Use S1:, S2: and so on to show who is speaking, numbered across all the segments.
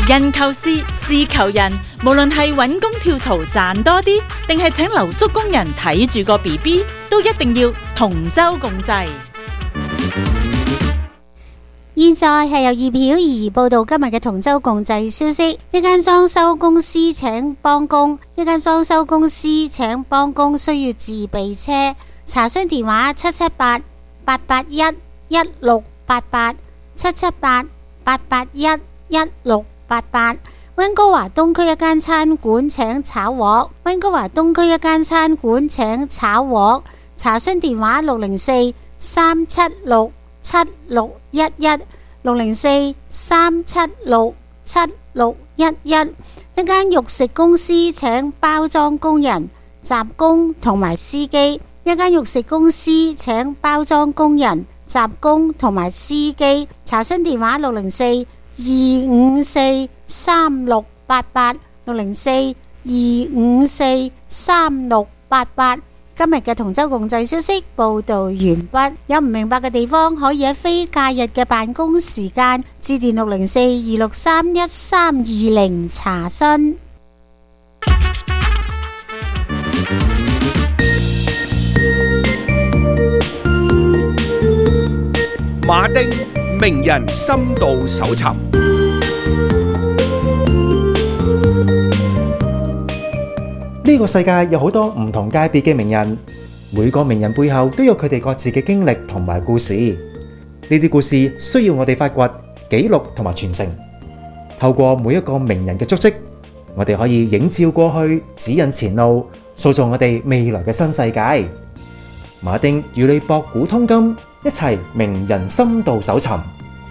S1: 人求事，事求人，無論係揾工跳槽賺多啲，定係請留宿工人睇住個 BB， 都一定要同舟共濟。
S2: 現在係由葉曉儀報道今日嘅同舟共濟消息。一間裝修公司請幫工，需要自備車。查詢電話778-881-1688 778-881-1688。溫哥華東區一間餐館請炒鍋。查詢電話604-376-7611 604-376-7611。一間肉食公司請包裝工人、雜工同埋司機。查詢電話604-254-3688 604-254-3688。今日嘅同舟共濟消息報道完畢，有唔明白嘅地方可以喺非假日嘅辦公時間致電604-263-1320查詢。
S3: 馬丁名人深度搜尋。
S4: 呢個世界有好多唔同界別嘅名人，每個名人背後都有佢哋各自嘅經歷同埋故事。呢啲故事需要我哋發掘、記錄同埋傳承。透過每一個名人嘅足跡，我哋可以映照過去，指引前路，塑造我哋未來嘅新世界。馬丁與你博古通今，一齊名人深度搜尋。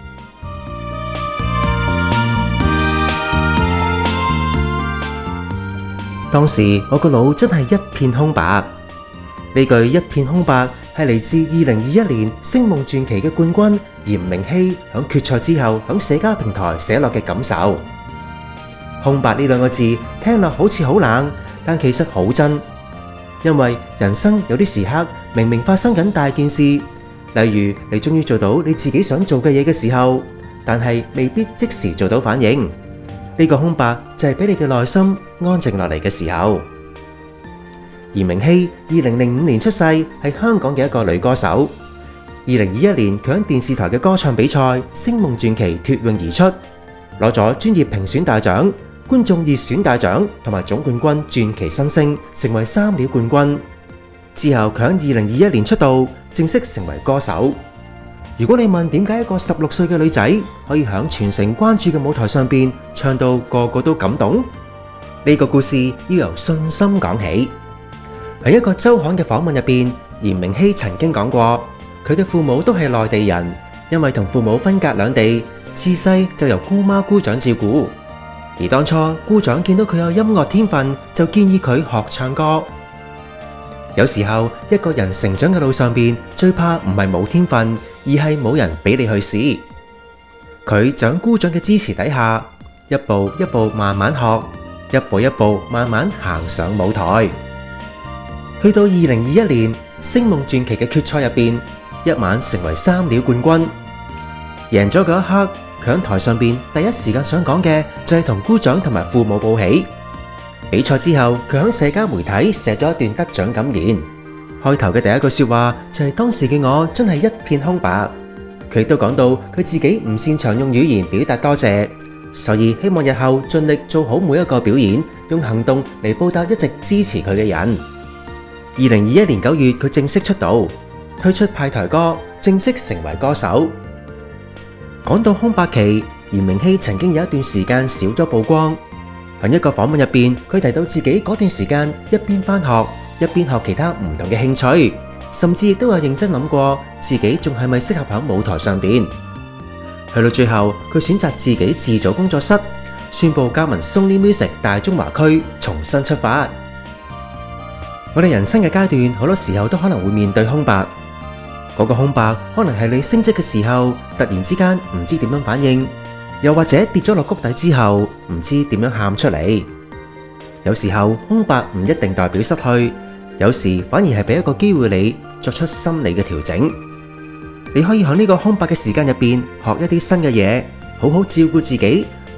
S4: 當時我個腦真係一片空白。呢句一片空白係嚟自2021年星夢傳奇嘅冠軍嚴明熙響決賽之後響社交平台寫落嘅感受。空白呢兩個字聽落好似好冷，但其實好真。因為人生有啲時刻明明發生緊大件事，例如你終於做到你自己想做嘅嘢嘅時候，但係未必即時做到反應。呢個空白就係俾你嘅內心安靜落嚟嘅時候。嚴明熙2005年出世，係香港嘅一個女歌手。2021年佢喺電視台嘅歌唱比賽《星夢傳奇》脫穎而出，攞咗專業評選大獎、觀眾熱選大獎同埋總冠軍傳奇新星，成為3料冠軍。之後佢喺2021年出道，正式成為歌手。如果你問點解一個16歲嘅女仔可以喺全城關注嘅舞台上邊唱到個個都感動，呢個故事要由信心講起。喺一個周刊嘅訪問入邊，嚴明熙曾經講過，佢嘅父母都係內地人，因為同父母分隔兩地，自細就由姑媽姑丈照顧。而當初姑丈見到佢有音樂天分，就建議佢學唱歌。有時候一個人成長嘅路上邊，最怕唔係冇天分，而係冇人俾你去試。佢就喺姑丈嘅支持底下，一步一步慢慢學，一步一步慢慢行上舞台。去到2021年星夢傳奇嘅決賽入邊，一晚成為3料冠軍。贏咗嗰一刻，佢喺台上邊第一時間想講嘅就係同姑丈同埋父母報喜。比賽之後，佢喺社交媒體寫咗一段得獎感言。開頭嘅第一句說話就係當時嘅我真係一片空白。佢亦都講到佢自己唔擅長用語言表達多謝，所以希望日後盡力做好每一個表演，用行動嚟報答一直支持佢嘅人。2021年9月，佢正式出道，推出派台歌，正式成為歌手。講到空白期，嚴明熙曾經有一段時間少咗曝光。喺一個訪問入邊，佢提到自己嗰段時間一邊返學，一邊學其他唔同嘅興趣，甚至亦都有認真諗過自己仲係咪適合喺舞台上邊。去到最後，佢選擇自己自組工作室，宣布加盟 Sony Music 大中華區，重新出發。我哋人生嘅階段，好多時候都可能會面對空白。嗰個空白可能係你升職嘅時候，突然之間唔知點樣反應。又或者跌咗落谷底之後，唔知點樣喊出嚟。有時候空白唔一定代表失去，有時反而係俾一個機會你作出心理嘅調整。你可以喺呢個空白嘅時間入邊學一啲新嘅嘢，好好照顧自己，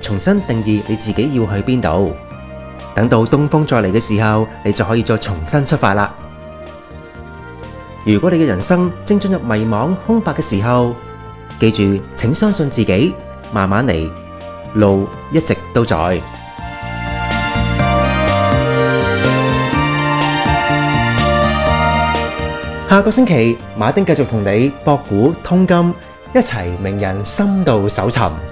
S4: 重新定義你自己要去邊度。等到東風再嚟嘅時候，你就可以再重新出發啦。如果你嘅人生正進入迷茫空白嘅時候，記住，請相信自己，慢慢嚟，路一直都在。下個星期，馬丁繼續同你博古通今，一齊名人深度搜尋。